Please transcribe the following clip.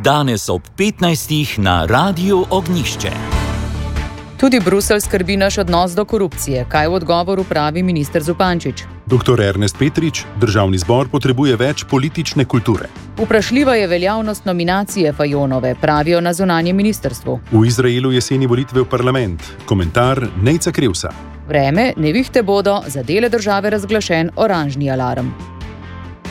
danes ob 15. na Radiu Ognjišče. Tudi Bruselj skrbi naš odnos do korupcije. Kaj v odgovoru pravi minister Zupančič? Dr. Ernest Petrič, Državni zbor potrebuje več politične kulture. Vprašljiva je veljavnost nominacije Fajonove, pravijo na zunanjem ministrstvu. V Izraelu jeseni volitve v parlament. Komentar Nejca Krivsa. Vreme, nevihte bodo, za dele države razglašen oranžni alarm.